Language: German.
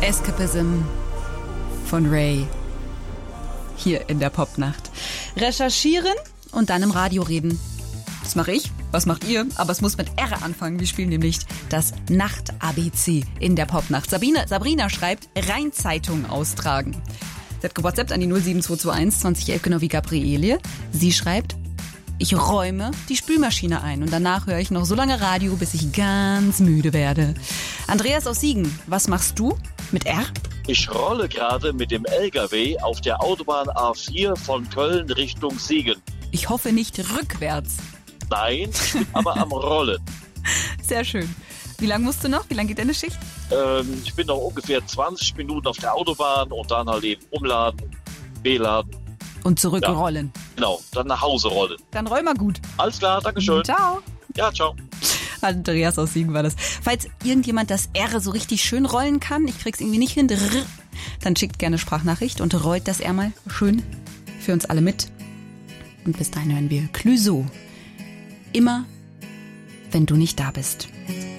Escapism von Ray. Hier in der Popnacht. Recherchieren und dann im Radio reden. Das mache ich. Was macht ihr? Aber es muss mit R anfangen. Wir spielen nämlich das Nacht-ABC in der Popnacht. Sabrina schreibt, Rheinzeitung austragen. Sie hat gewhatsappt an die 07221 2011, genau wie Gabriele. Sie schreibt, ich räume die Spülmaschine ein und danach höre ich noch so lange Radio, bis ich ganz müde werde. Andreas aus Siegen, was machst du mit R? Ich rolle gerade mit dem LKW auf der Autobahn A4 von Köln Richtung Siegen. Ich hoffe nicht rückwärts. Nein, ich bin aber am Rollen. Sehr schön. Wie lange musst du noch? Wie lange geht deine Schicht? Ich bin noch ungefähr 20 Minuten auf der Autobahn und dann halt eben umladen, beladen. Und zurückrollen. Ja, genau, dann nach Hause rollen. Dann roll mal gut. Alles klar, dankeschön. Ciao. Ja, ciao. Andreas aus Siegen war das. Falls irgendjemand das R so richtig schön rollen kann, ich krieg's irgendwie nicht hin, dann schickt gerne Sprachnachricht und rollt das R mal schön für uns alle mit. Und bis dahin hören wir Clouseau. Immer, wenn du nicht da bist.